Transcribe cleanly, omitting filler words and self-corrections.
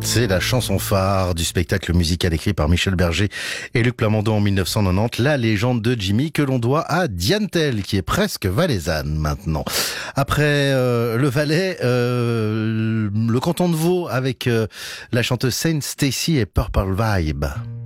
C'est la chanson phare du spectacle musical écrit par Michel Berger et Luc Plamondon en 1990, la légende de Jimmy que l'on doit à Diane Tell, qui est presque valaisanne maintenant. Après le Valais, le canton de Vaud avec la chanteuse Saint Stacy et Purple Vibe.